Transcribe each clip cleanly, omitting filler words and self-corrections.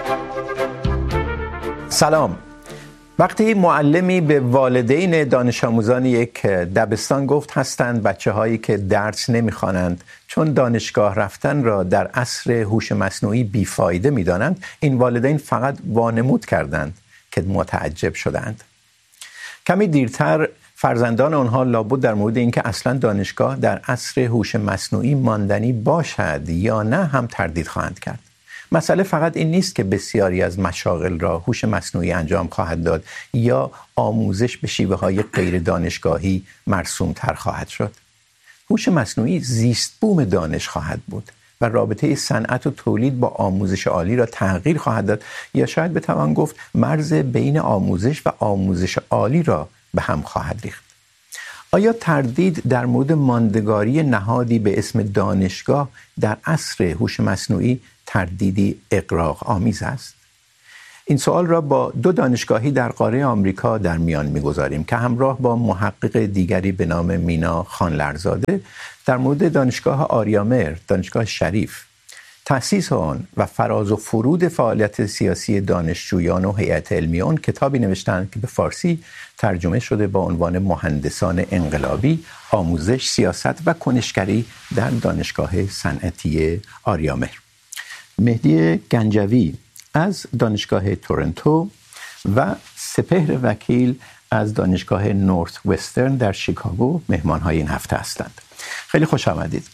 سلام. وقتی معلمی به والدین دانش آموزان یک دبستان گفت هستند بچه‌هایی که درس نمی‌خوانند چون دانشگاه رفتن را در عصر هوش مصنوعی بیفایده می‌دانند، این والدین فقط وانمود کردند که متعجب شدند. کمی دیرتر فرزندان آنها لابد در مورد اینکه اصلاً دانشگاه در عصر هوش مصنوعی ماندنی باشد یا نه هم تردید خواهند کرد. مسئله فقط این نیست که بسیاری از مشاغل را هوش مصنوعی انجام خواهد داد یا آموزش به شیوه‌های غیر دانشگاهی مرسوم‌تر خواهد شد. هوش مصنوعی زیست بوم دانش خواهد بود و رابطه صنعت و تولید با آموزش عالی را تغییر خواهد داد یا شاید بتوان گفت مرز بین آموزش و آموزش عالی را به هم خواهد ریخت. آیا تردید در مورد ماندگاری نهادی به اسم دانشگاه در عصر هوش مصنوعی تردیدی اغراق آمیز است؟ این سوال را با دو دانشگاهی در قاره آمریکا در میان می‌گذاریم که همراه با محقق دیگری به نام مینا خانلرزاده در مورد دانشگاه آریامر، دانشگاه شریف، تأسیس آن و فراز و فرود فعالیت سیاسی دانشجویان و هیئت علمی آن کتابی نوشتند که به فارسی ترجمه شده با عنوان مهندسان انقلابی، آموزش، سیاست و کنشگری در دانشگاه صنعتی آریامر. مهدی گنجوی از دانشگاه تورنتو و سپهر وکیل از دانشگاه نورث وسترن در شیکاگو مهمان‌های این هفته هستند. خیلی خوش آمدید.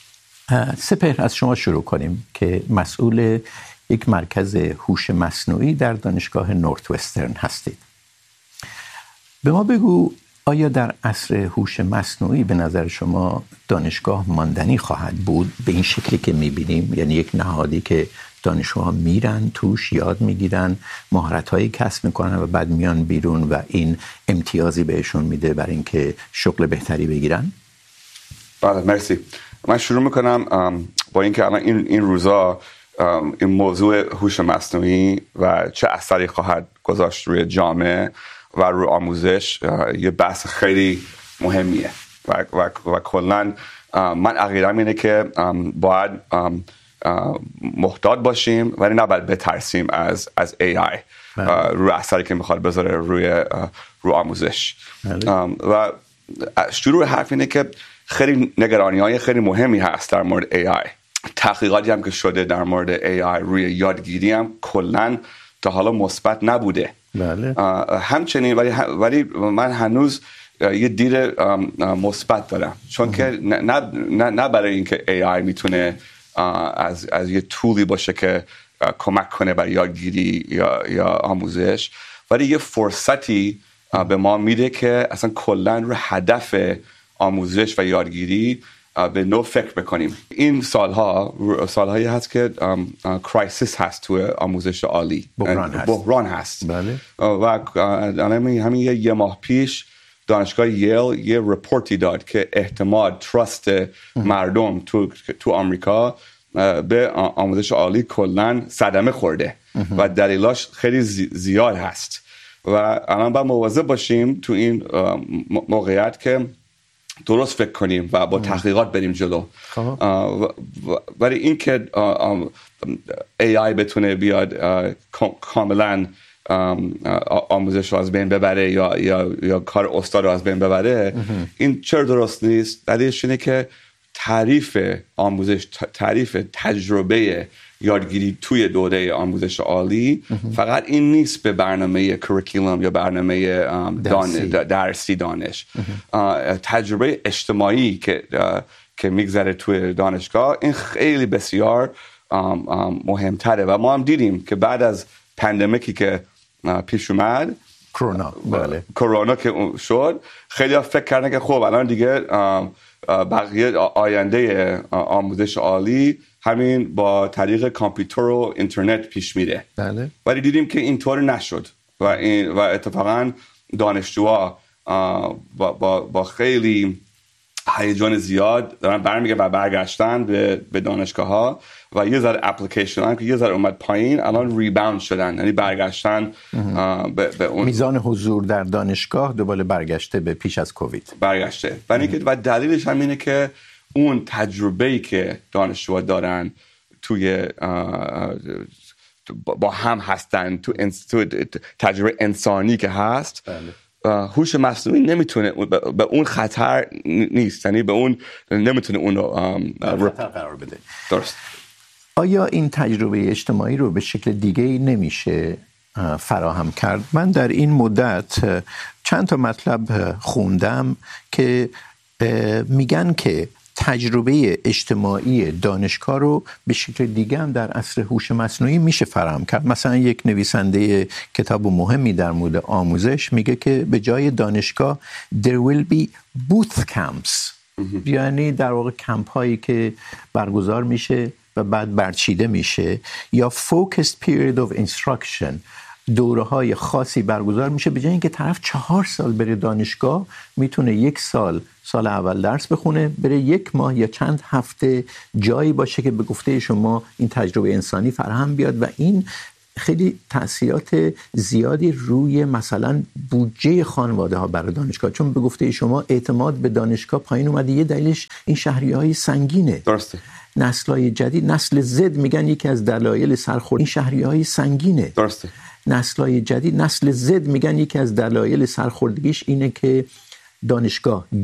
سپهر، از شما شروع کنیم که مسئول یک مرکز هوش مصنوعی در دانشگاه نورث وسترن هستید. به ما بگو آیا در عصر هوش مصنوعی به نظر شما دانشگاه ماندنی خواهد بود به این شکلی که می‌بینیم، یعنی یک نهادی که دانشجوها میرن توش یاد میگیرن، مهارت‌هایی کسب میکنن و بعد میان بیرون و این امتیازی بهشون میده برای اینکه شغل بهتری بگیرن؟ بله، مرسی. من شروع میکنم با اینکه الان این روزا این موضوع هوش مصنوعی و چه اثری خواهد گذاشت روی جامعه و روی آموزش یه بحث خیلی مهمیه و کلاً من عقیده‌ام اینه که باید محتاط باشیم ولی نباید بترسیم از AI روی اثری که میخواد بذاره روی آموزش. و شروع حرف اینه که خیلی نگرانی‌های خیلی مهمی هست در مورد AI. تحقیقاتی هم که شده در مورد AI روی یادگیری هم کلاً تا حالا مثبت نبوده. بله. همچنین ولی من هنوز یه دید مثبت دارم، چون که نه برای اینکه AI میتونه از یه تولی باشه که کمک کنه برای یادگیری یا آموزش، ولی یه فرصتی به ما میده که اصلا کلاً رو هدف آموزش و یادگیری به نوع فکر بکنیم. این سالهایی هست که کرایسیس هست تو آموزش عالی، بحران هست. بله. و همین یه ماه پیش دانشگاه ییل یه رپورتی داد که احتمال تراست مردم تو آمریکا به آموزش عالی کلاً صدمه خورده و دلیلاش خیلی زیاد هست و الان باید مواظب باشیم تو این موقعیت که درست فکر کنیم و با تحقیقات بریم جلو. ولی این که AI بتونه بیاد کاملاً آموزش رو از بین ببره یا کار استاد رو از بین ببره، این چرا درست نیست؟ دلیلش اینه که تعریف آموزش، تعریف تجربه یادگیری توی دوره آموزش عالی فقط این نیست به برنامه کریکولوم یا برنامه درسی دانش. تجربه اجتماعی که میگذره توی دانشگاه این خیلی بسیار مهمتره و ما هم دیدیم که بعد از پندمیکی که پیش اومد، کرونا که شد، خیلی ها فکر کردن که خب الان دیگه بقیه آینده آموزش عالی همین با طریق کامپیوتر و اینترنت پیش میره. بله. ولی دیدیم که اینطور نشد و اتفاقا دانشجوها با خیلی هیجان زیاد دارن برمیگردن و برگشتن به دانشگاه‌ها و یه ذره اپلیکیشن هم که یه ذره اومد پایین الان ریباوند شدن، یعنی برگشتن به اون میزان حضور در دانشگاه دوباره برگشته به پیش از کووید برگشته. و دلیلش هم اینه که اون تجربه‌ای که دانشجوها دارن با هم هستن تو تجربه انسانی که هست، هوش مصنوعی نمیتونه به اون خطر نیست، یعنی به اون نمیتونه اون رو خطر قرار بده. درست. آیا این تجربه اجتماعی رو به شکل دیگه نمیشه فراهم کرد؟ من در این مدت چند تا مطلب خوندم که میگن که تجربه اجتماعی دانشگاه رو به شکل دیگه هم در عصر هوش مصنوعی میشه فراهم کرد. مثلا یک نویسنده کتاب مهمی در مورد آموزش میگه که به جای دانشگاه there will be booth camps، یعنی در واقع کمپ هایی که برگزار میشه و بعد برچیده میشه، یا focused period of instruction، دوره های خاصی برگزار میشه. به جای اینکه طرف 4 سال بره دانشگاه، میتونه 1 سال اول درس بخونه، بره 1 ماه یا چند هفته جایی باشه که به گفته شما این تجربه انسانی فراهم بیاد، و این خیلی تأثیرات زیادی روی مثلا بودجه خانواده ها برای دانشگاه، چون به گفته شما اعتماد به دانشگاه پایین اومده. یه دلیلش این شهریه‌های سنگینه. درسته. نسل‌های جدید، نسل زد میگن یکی از دلایل سرخوردگی این شهریه‌های سنگینه. درسته. نسل زد میگن یکی از دلایل سرخوردگیش اینه که دانشگاه